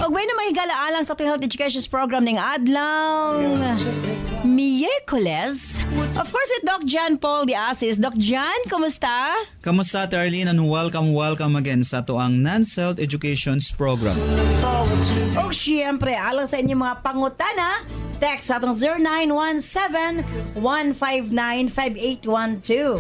Og may na mahigala-alang sa itong health education program ng adlaw Miyerkules. Of course, it's Doc John Paul Diasis. Doc John, kumusta? Kamusta, Arlene, and welcome again sa tuang NANS Health Education's program. O siyempre, alang sa inyong mga pangutana, text sa atong 0917-159-5812.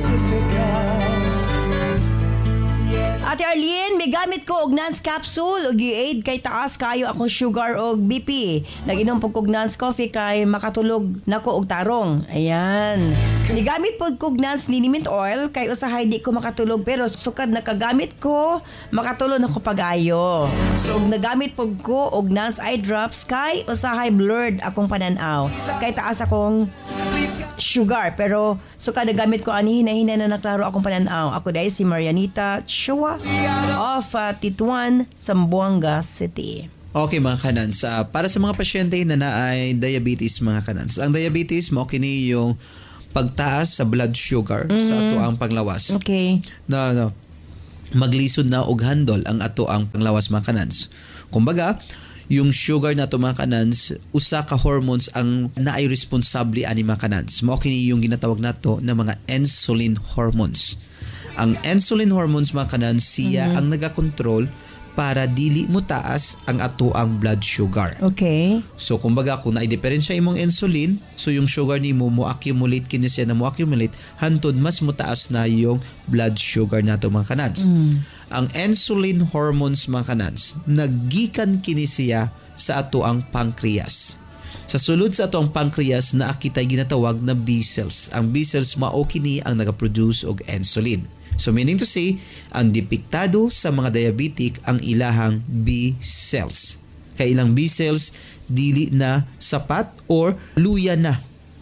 Ate Arlene, may gamit ko og NANS capsule og i-aid kay taas kayo akong sugar og BP. Nag-inom po kog NANS coffee kay makatulog nako og tarong. Ayan. Nigamit po kog NANS liniment oil kay usahay di ko makatulog pero sukad nakagamit ko makatulog nako pagayo. So nagamit po ko og NANS eye drops kay usahay blurred akong pananaw. Kay taas akong sugar pero sukad nagamit ko ani hina na naklaro akong pananaw. Ako dai si Marianita Chua of Tituan, Zamboanga City. Okay mga kanans, para sa mga pasyente na naay diabetes mga kanans, ang diabetes mo kini yung pagtaas sa blood sugar sa ato ang panglawas. Okay. Na maglisod na og handol ang ato ang panglawas mga kanans. Kumbaga, yung sugar na to mga kanans, usa ka hormones ang naay responsable ani mga kanans. Mao kini yung ginatawag nato na mga insulin hormones. Ang insulin hormones mga kanans, siya ang nagakontrol para dili mo taas ang ato ang blood sugar. Okay. So kumbaga kung naidiferensya imong insulin, so yung sugar nimo mo accumulate kini siya na mo accumulate hantod mas mutaas na yung blood sugar nato mga kanans. Ang insulin hormones mga kanans, naggikan kini siya sa ato ang pancreas. Sa sulod sa ato ang pancreas na akitay ginatawag na B cells. Ang B cells mao kini ang nagaproduce og insulin. So meaning to say, ang depektado sa mga diabetic ang ilahang B cells. Kay ilang B cells dili na sapat or luya na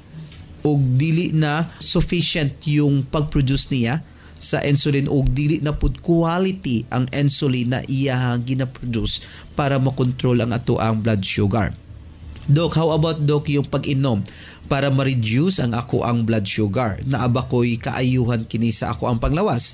o dili na sufficient yung pag-produce niya sa insulin o dili na pud quality ang insulin na iyahang gina-produce para makontrol ang ato ang blood sugar. Doc, how about Doc yung pag-inom para ma-reduce ang ako ang blood sugar na abakoy kaayuhan kini sa ako ang panglawas?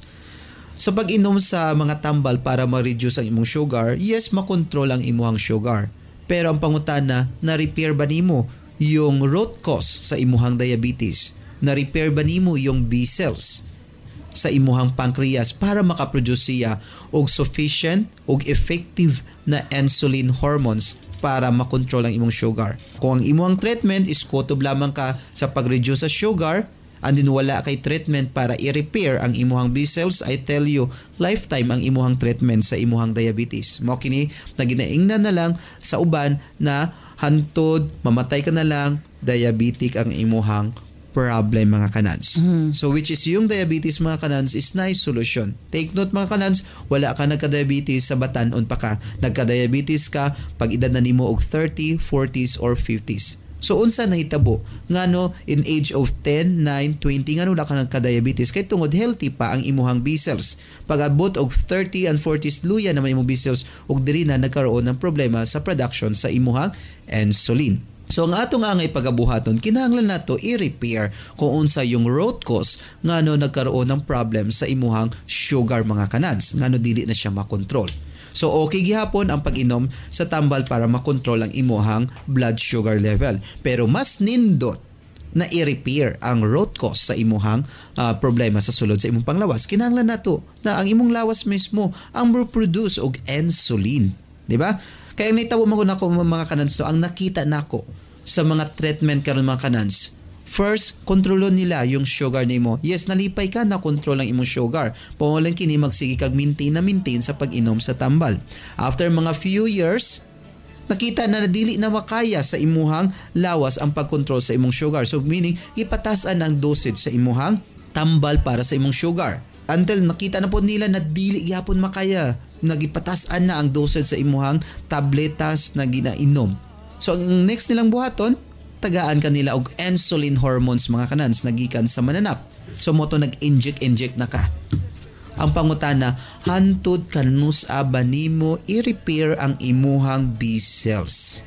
Sa pag-inom sa mga tambal para ma-reduce ang imong sugar, yes, makontrol ang imong sugar. Pero ang pangutana, na-repair ba nimo yung root cause sa imong diabetes? Na-repair ba nimo yung B cells sa imuhang pancreas para makaproduce siya og sufficient og effective na insulin hormones para makontrol ang imong sugar. Kung ang imong treatment is kutob lamang ka sa pag-reduce sa sugar, and then wala kay treatment para i-repair ang imong B cells, I tell you, lifetime ang imong treatment sa imong diabetes. Mao kini naginaingnan na lang sa uban na hantod mamatay ka na lang, diabetic ang imong problem mga kanans. So which is yung diabetes mga kanans is nice solution. Take note mga kanans, wala ka nagka-diabetes sa batanon pa ka. Nagka-diabetes ka pag edad na nimo og 30, 40s or 50s. So unsa nahitabo ngano in age of 10, 9, 20 ngano wala ka nagka-diabetes kay tungod healthy pa ang imuhang B cells. Pag abot og 30 and 40s luya naman imong B cells og diri na nagkaroon ng problema sa production sa imuhang insulin. So ang atong angay pagabuhaton, kinahanglan nato i-repair kung unsa yung root cause ngano nagkaroon ng problem sa imuhang sugar mga kanads, ngano dili na siya makontrol. So okay gihapon ang pag-inom sa tambal para makontrol ang imuhang blood sugar level. Pero mas nindot na i-repair ang root cause sa imuhang problema sa sulod sa imong panglawas. Kinahanglan nato na ang imong lawas mismo ang produce og insulin, di ba? Kaya nitabo mo na ko mga kanans to, ang nakita nako sa mga treatment karon mga kanans. First, kontrolon nila yung sugar nimo. Yes, nalipay ka na kontrol ang imong sugar. Pangulang kini magsige kag maintain sa pag-inom sa tambal. After mga few years, nakita na dili na makaya sa imuhang lawas ang pagkontrol sa imong sugar. So meaning, ipatasan ang dosage sa imuhang tambal para sa imong sugar. Until nakita na po nila na dili gyapon makaya, nagipatasan na ang dosage sa imuhang tabletas na ginainom. So ang next nilang buhaton, tagaan kanila og insulin hormones mga kanans nagikan sa mananap. So mo to nag-inject na ka. Ang pangutana, hantod kanus ba nimo i-repair ang imuhang B cells?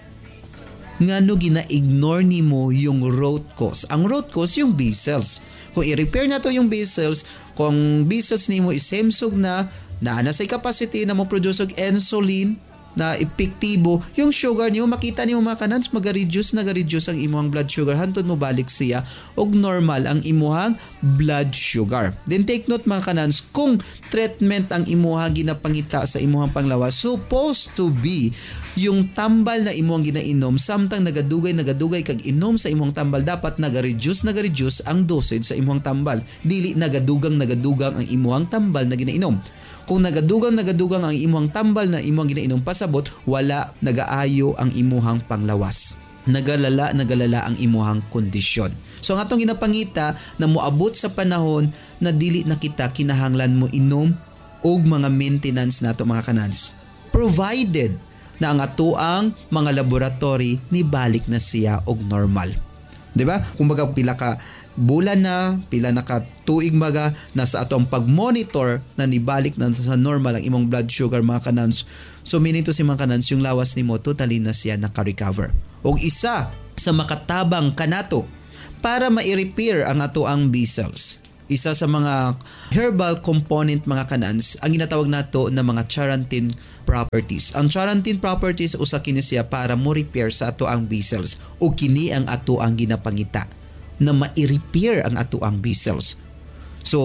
Ngano gina-ignore nimo yung root cause? Ang root cause yung B cells. Kung i-repair na to yung B cells, kung B cells nimo is semsog na naana sa capacity na mo produce og insulin, na epektibo yung sugar niyo, makita niyo mga kanans, mag-reduce ang imuhang blood sugar hantod mo balik siya og normal ang imuhang blood sugar. Then take note mga kanans, kung treatment ang imuhang ginapangita sa imuhang panglawas, supposed to be yung tambal na imuhang ginainom, samtang nagadugay kag inom sa imuhang tambal, dapat nag-reduce ang dosage sa imuhang tambal. Dili nagadugang ang imuhang tambal na ginainom. Kung nagadugang ang imuhang tambal na imuhang ginainom pasabot, wala nagaayo ang imuhang panglawas. Nagalala ang imuhang kondisyon. So ang atong ginapangita na moabot sa panahon na dili na kita kinahanglan mo inom og mga maintenance nato mga kanans. Provided na ang atoang mga laboratory ni balik na siya og normal. 'Di ba? Kumbaga pila ka bulan na, pila na ka tuig maga nasa atong pag-monitor na nibalik na sa normal ang imong blood sugar mga kanans. So meaning to si mga kanans, yung lawas nimo totally na siya naka-recover. Og isa sa makatabang kanato para ma-repair ang atoang B cells, isa sa mga herbal component mga kanans, ang ginatawag nato na mga charantin properties. Ang charantin properties usa kini siya para mo repair sa atoang B cells o kini ang atoang ginapangita na ma-repair ang atoang B cells. So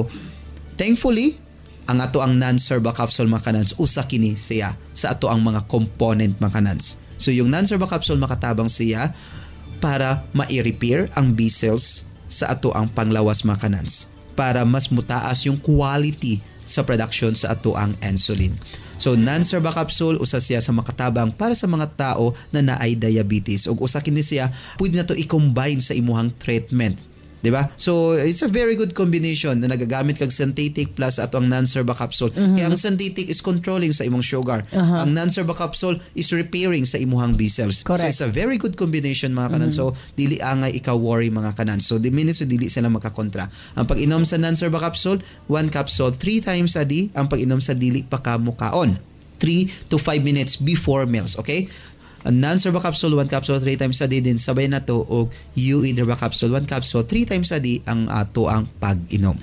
thankfully ang atoang non-serba capsule mga kanans, usa kini siya sa atoang mga component mga kanans. So yung non-serba capsule makatabang siya para ma-repair ang B cells sa atoang panglawas mga kanans, para mas mutaas yung quality sa production sa atoang insulin. So non-serba capsule usa siya sa makatabang para sa mga tao na naay diabetes, ug usa kini siya pwede na to i-combine sa imuhang treatment. 'Di ba? So it's a very good combination na nagagamit kag synthetic plus ato ang non-serba capsule. Kaya ang synthetic is controlling sa imong sugar. Ang non-serba capsule is repairing sa imuhang B cells. Correct. So it's a very good combination mga kanan. So dili angay ikaw worry mga kanan. So the minutes dili sila makakontra. Ang pag-inom sa non-serba capsule, 1 capsule 3 times a day. Ang pag-inom sa dili pa ka mukaon, 3 to 5 minutes before meals, okay? Ang non-serba capsule, 1 capsule 3 times a day din. Sabay na to o U-Interba capsule, 1 capsule 3 times a day ang ato ang pag-inom.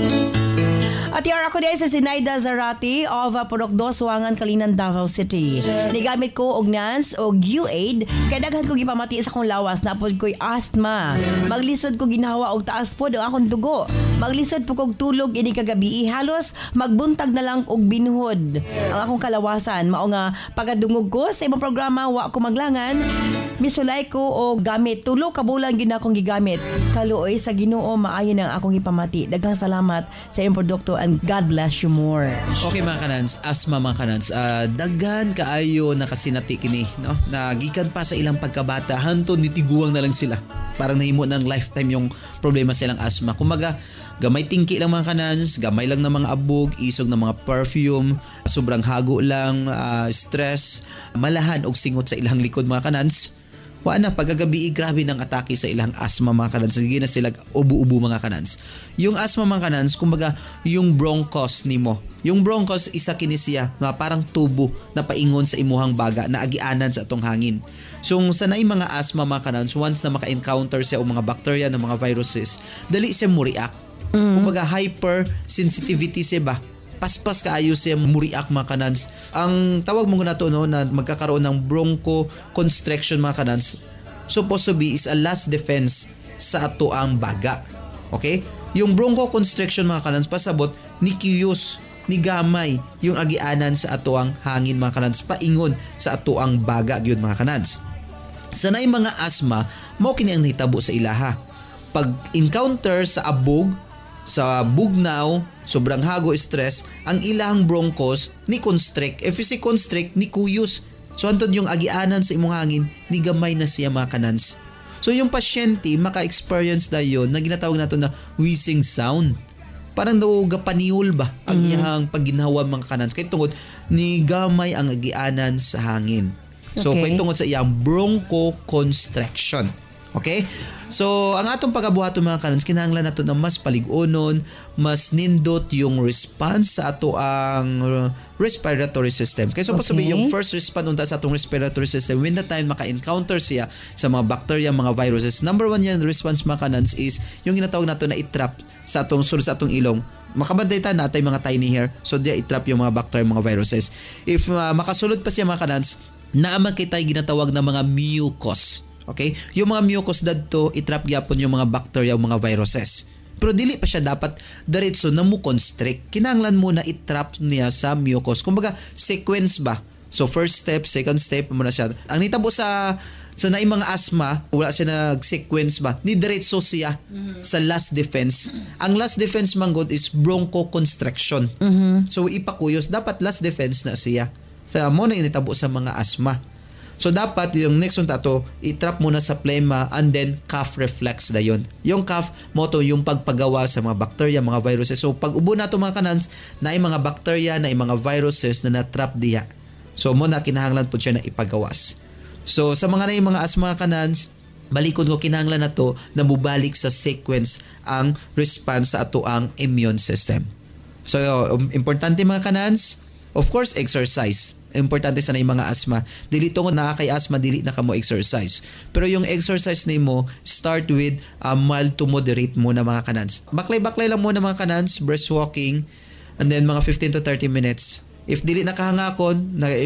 At yara ko din sa Sinaida Zarate of Purokdo, Suangan, Kalinan, Davao City. Nigamit ko og NANS o U-Aid kay daghan ko gipamati sa akong lawas na pod ko'y asthma. Maglisod ko ginawa og taas pod ang akong dugo. Maglisod po kog tulog ini kagabi, halos magbuntag na lang og binhod ang akong kalawasan. Mao nga pagadungog ko sa imong programa, wa ko maglangan, misulay ko og gamit. Tulo ka bulan gid akong gigamit. Kaluoy sa Ginoo, maayo nang akong ipamati. Daghang salamat sa imong produkto and God bless you more. Okay mga kanans, asthma mga kanans, daghan kaayo nakasinati kini, no? Nagikan pa sa ilang pagkabata hantod nitiguang na lang sila. Parang nahimo ng lifetime yung problema silang asthma. Kumaga gamay tingki lang mga kanans, gamay lang ng mga abog, isog ng mga perfume, sobrang hago lang, stress, malahan og singot sa ilang likod mga kanans. Wa na pagagabi grabe ng atake sa ilang asthma mga kanans. Sige na sila ubo-ubo mga kanans. Yung asthma mga kanans, kumbaga yung bronchos nimo. Yung bronchos isa kini siya nga parang tubo na paingon sa imuhang baga na agianan sa atong hangin. So sanay mga asthma mga kanans, once na maka-encounter siya o mga bacteria ng mga viruses, dali siya mo-react. Kumbaga hypersensitivity siya ba? Paspas kaayo siya muriak mga kanans. Ang tawag mo na to no, na magkakaroon ng bronchoconstriction mga kanans, supposed to be is a last defense sa ato ang baga. Okay? Yung bronchoconstriction mga kanans pasabot ni kiyos ni gamay yung agianan sa ato ang hangin mga kanans, paingon sa ato ang baga gyud mga kanans. Sanay mga asthma mao kini ang nahitabo sa ilaha. Pag encounter sa abog, sa bugnaw, sobrang hago, stress, ang ilang bronchos ni constrict. If you say constrict, ni kuyos. So antod yung agianan sa imong hangin, ni gamay na siya mga kanans. So yung pasyente maka-experience na yun na ginatawag nato na wheezing sound. Parang daw gapaniul ba ang iyang pagginhawa mga kanans. Kaya tungod ni gamay ang agianan sa hangin. So kaya tungod sa iyang bronchoconstriction. Okay? So, ang atong pagabuhaton mga kanans, kinahanglan nato na mas paligunon, mas nindot yung response sa ato ang respiratory system. Kaya so, pasabi, yung first response unta sa atong respiratory system, when the time maka-encounter siya sa mga bacteria, mga viruses, number one yan response mga kanans is yung ginatawag nato na i-trap sa atong sulod sa atong ilong, makabantay ta na atay mga tiny hair. So dia itrap yung mga bacteria, mga viruses. If makasulod pa siya mga kanans, naamang kitay ginatawag na mga mucus. Okay? Yung mga mucus dadto itrap gyapon yung mga bacteria, mga viruses. Pero dili pa siya dapat diretso na mo constrict. Kinahanglan mo na itrap niya sa mucus. Kumbaga sequence ba? So first step, second step mo na siya. Ang nitabo sa naay mga asthma, wala siya nag-sequence ba? Ni diretso siya sa last defense. Ang last defense manggod is bronchoconstriction. So ipakuyos, dapat last defense na siya. Sa mo na initabo sa mga asthma. So dapat yung next one tato, itrap muna sa phlegma and then cough reflex na yun. Yung cough, mo to yung pagpagawa sa mga bacteria, mga viruses. So pag ubo na to mga kanans, naay mga bacteria, naay mga viruses na natrap diha. So mo na kinahanglan po siya na ipagawas. So sa mga mga asthma kanans, balikod ko kinahanglan na to na mubalik sa sequence ang response sa ato ang immune system. So importante mga kanans, of course exercise. Importante sa yung mga asthma. Dili to na kay asthma, dili na ka mo exercise. Pero yung exercise nimo start with mild to moderate muna mga kanans. Baklay-baklay lang muna mga kanans, brisk walking, and then mga 15 to 30 minutes. If dili nakahangakon,